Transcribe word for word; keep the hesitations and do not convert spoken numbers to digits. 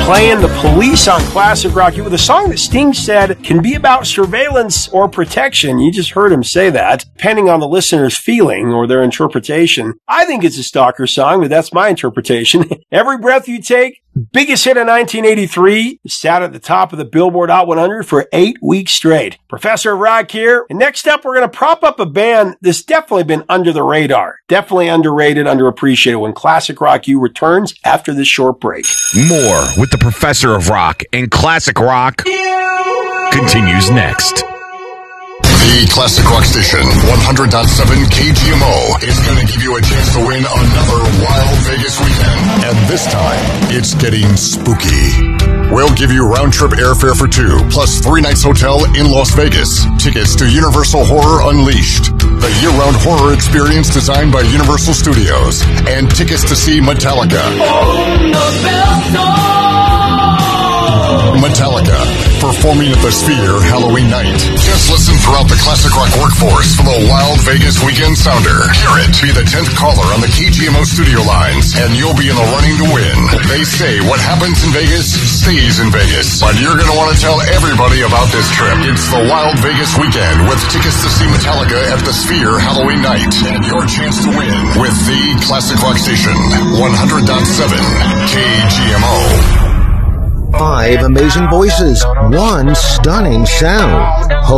playing The Police on Classic Rock with a song that Sting said can be about surveillance or protection. You just heard him say that, depending on the listener's feeling or their interpretation. I think it's a stalker song, but that's my interpretation. Every Breath You Take, biggest hit of nineteen eighty-three, sat at the top of the Billboard Hot one hundred for eight weeks straight. Professor of Rock here. And next up, we're going to prop up a band that's definitely been under the radar. Definitely underrated, underappreciated when Classic Rock U returns after this short break. More with the Professor of Rock and Classic Rock continues next. The Classic Rock Station, one hundred point seven K G M O, is going to give you a chance to win another Wild Vegas weekend. And this time, it's getting spooky. We'll give you round-trip airfare for two, plus three nights hotel in Las Vegas. Tickets to Universal Horror Unleashed, the year-round horror experience designed by Universal Studios, and tickets to see Metallica. Metallica, performing at the Sphere Halloween night. Just listen throughout the Classic Rock workforce for the Wild Vegas Weekend Sounder. Hear it. Be the tenth caller on the K G M O studio lines, and you'll be in the running to win. They say what happens in Vegas stays in Vegas, but you're going to want to tell everybody about this trip. It's the Wild Vegas Weekend with tickets to see Metallica at the Sphere Halloween night, and your chance to win with the Classic Rock Station, one hundred point seven K G M O. Five amazing voices, one stunning sound.